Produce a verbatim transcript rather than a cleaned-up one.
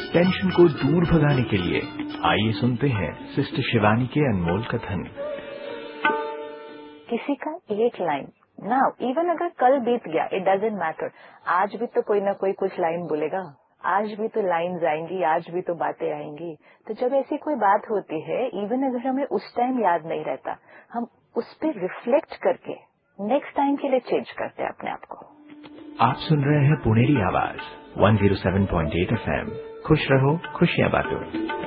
Tension को दूर भगाने के लिए आइए सुनते हैं सिस्टर शिवानी के अनमोल कथन। किसी का एक लाइन ना, इवन अगर कल बीत गया, इट डजेंट मैटर, आज भी तो कोई ना कोई कुछ लाइन बोलेगा, आज भी तो लाइन्स आएंगी, आज भी तो बातें आएंगी। तो जब ऐसी कोई बात होती है, इवन अगर हमें उस टाइम याद नहीं रहता, हम उस पर रिफ्लेक्ट करके नेक्स्ट टाइम के लिए चेंज करते हैं अपने आप को। आप सुन रहे हैं पुनेरी आवाज one zero seven point eight F M. खुश रहो, खुशियां बांटो।